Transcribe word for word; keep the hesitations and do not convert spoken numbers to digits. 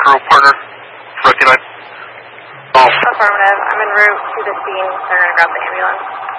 referral partner for Recognize? Oh. Affirmative. I'm en route to the scene. They're going to grab the ambulance.